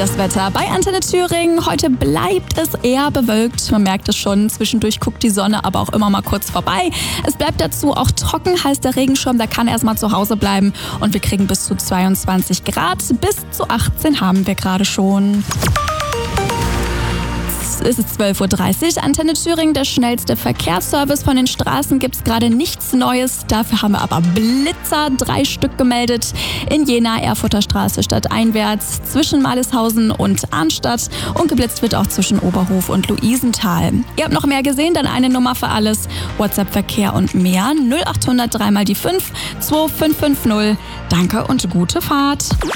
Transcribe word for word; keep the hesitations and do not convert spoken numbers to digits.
Das Wetter bei Antenne Thüringen. Heute bleibt es eher bewölkt. Man merkt es schon. Zwischendurch guckt die Sonne aber auch immer mal kurz vorbei. Es bleibt dazu auch trocken. Heißt, der Regenschirm, der kann erstmal zu Hause bleiben. Und wir kriegen bis zu zweiundzwanzig Grad. Bis zu achtzehn haben wir gerade schon. Es ist zwölf Uhr dreißig, Antenne Thüringen, der schnellste Verkehrsservice. Von den Straßen gibt es gerade nichts Neues. Dafür haben wir aber Blitzer, drei Stück gemeldet. In Jena, Erfurter Straße stadteinwärts, zwischen Malishausen und Arnstadt. Und geblitzt wird auch zwischen Oberhof und Luisenthal. Ihr habt noch mehr gesehen, dann eine Nummer für alles. WhatsApp-Verkehr und mehr. null acht hundert drei mal die fünf zwei fünf fünf null. Danke und gute Fahrt.